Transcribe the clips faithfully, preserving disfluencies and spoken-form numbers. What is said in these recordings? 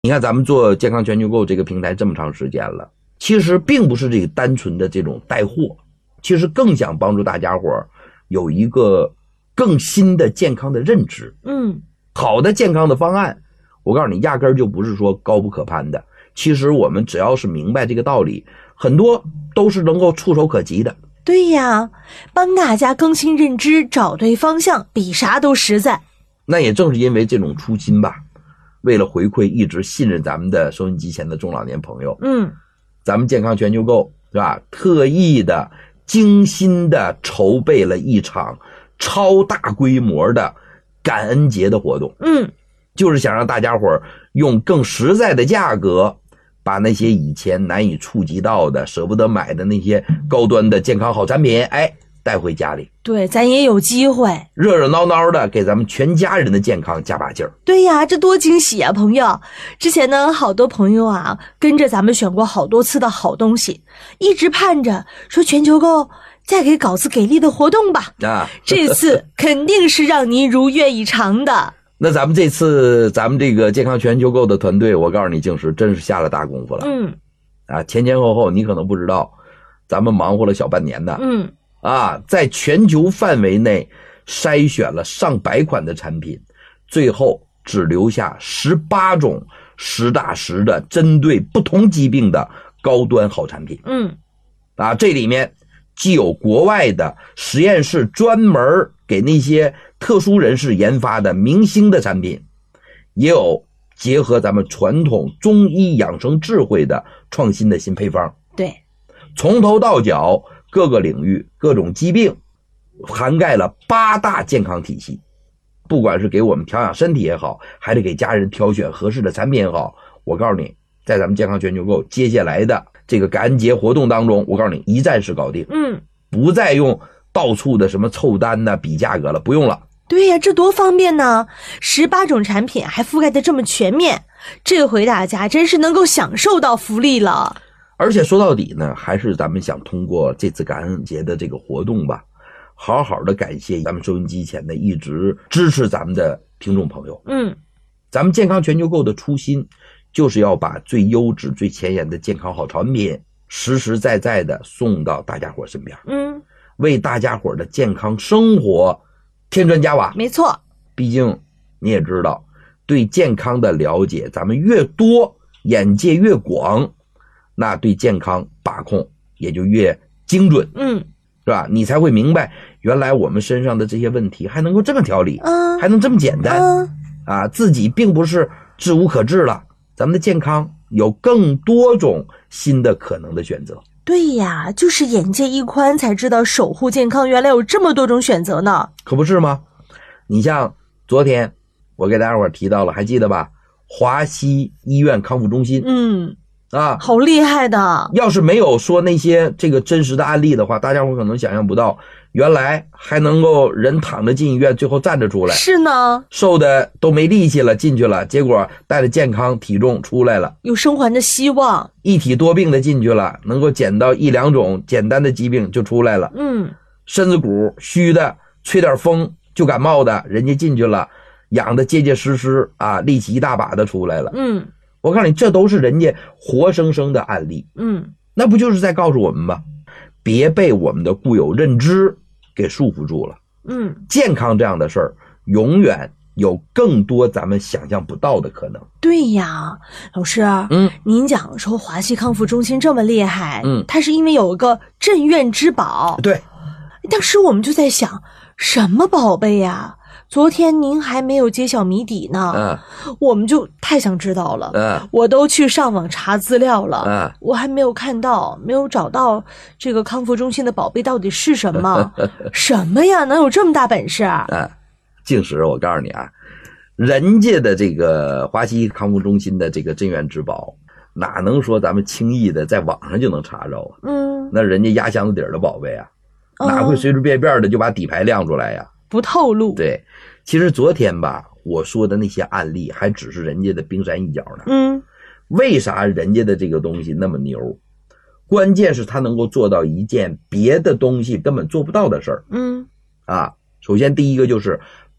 你看咱们做健康全球购这个平台这么长时间了，其实并不是这个单纯的这种带货，其实更想帮助大家伙有一个更新的健康的认知。 嗯， 好的健康的方案，我告诉你压根儿就不是说高不可攀的，其实我们只要是明白这个道理，很多都是能够触手可及的。 对呀，帮大家更新认知，找对方向，比啥都实在。 那也正是因为这种初心吧，为了回馈一直信任咱们的收音机前的中老年朋友， 嗯， 咱们健康全球购是吧，特意的精心的筹备了一场超大规模的感恩节的活动。 嗯， 就是想让大家伙儿用更实在的价格，把那些以前难以触及到的、舍不得买的那些高端的健康好产品，哎，带回家里。 对，咱也有机会热热闹闹的给咱们全家人的健康加把劲儿。 对呀，这多惊喜啊，朋友！之前呢，好多朋友啊，跟着咱们选过好多次的好东西，一直盼着说全球购再给稿子给力的活动吧。 啊， 这次肯定是让您如愿以偿的。 那咱们这次咱们这个健康全球购的团队，我告诉你，静时真是下了大功夫了。 嗯， 啊，前前后后你可能不知道，咱们忙活了小半年呢。 嗯， 啊，在全球范围内筛选了上百款的产品，最后只留下十八种实打实的针对不同疾病的高端好产品。 嗯， 啊，这里面既有国外的实验室专门给那些特殊人士研发的明星的产品，也有结合咱们传统中医养生智慧的创新的新配方。 对， 从头到脚各个领域各种疾病涵盖了八大健康体系，不管是给我们调养身体也好，还是给家人挑选合适的产品也好，我告诉你，在咱们健康全球购接下来的这个感恩节活动当中，我告诉你一站式搞定。 嗯， 不再用到处的什么凑单呐、比价格了，不用了。 对呀，这多方便呢！十八种产品还覆盖的这么全面，这回大家真是能够享受到福利了。 而且说到底呢，还是咱们想通过这次感恩节的这个活动吧，好好的感谢咱们收音机前的一直支持咱们的听众朋友。 嗯， 咱们健康全球购的初心就是要把最优质最前沿的健康好产品实实在在的送到大家伙身边。 嗯， 为大家伙的健康生活添砖加瓦。 没错， 毕竟你也知道，对健康的了解咱们越多，眼界越广，那对健康把控也就越精准。 嗯， 是吧？你才会明白原来我们身上的这些问题还能够这么调理， 嗯， 还能这么简单。 嗯， 啊，自己并不是治无可治了，咱们的健康有更多种新的可能的选择。 对呀，就是眼界一宽才知道守护健康原来有这么多种选择呢。 可不是吗？你像昨天我给大家伙提到了，还记得吧？华西医院康复中心。 嗯， 啊， 好厉害的。 要是没有说那些这个真实的案例的话，大家伙可能想象不到，原来还能够人躺着进医院，最后站着出来。 是呢， 瘦的都没力气了，进去了，结果带着健康体重出来了， 有生还的希望。 一体多病的进去了，能够减到一两种简单的疾病就出来了。 嗯， 身子骨虚的，吹点风就感冒的，人家进去了，养的结结实实啊，力气一大把的出来了。 嗯， 我告诉你，这都是人家活生生的案例。 嗯， 那不就是在告诉我们吗？别被我们的固有认知给束缚住了。 嗯， 健康这样的事儿，永远有更多咱们想象不到的可能。 对呀，老师， 嗯， 您讲说华西康复中心这么厉害， 嗯， 它是因为有一个镇院之宝。 对， 当时我们就在想，什么宝贝呀？昨天您还没有揭晓谜底呢， 嗯， 我们就太想知道了， 嗯， 我都去上网查资料了， 嗯， 我还没有看到，没有找到这个康复中心的宝贝到底是什么？什么呀？能有这么大本事？ 嗯，静时，我告诉你啊，人家的这个华西康复中心的这个镇院之宝，哪能说咱们轻易的在网上就能查着啊？ 嗯， 那人家压箱子底儿的宝贝啊，哪会随随便便的就把底牌亮出来呀？ 不透露。 对，其实昨天吧，我说的那些案例还只是人家的冰山一角呢。 嗯， 为啥人家的这个东西那么牛？关键是他能够做到一件别的东西根本做不到的事儿。 嗯， 啊，首先第一个就是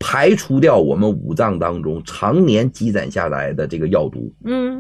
排除掉我们五脏当中常年积攒下来的这个药毒。 嗯。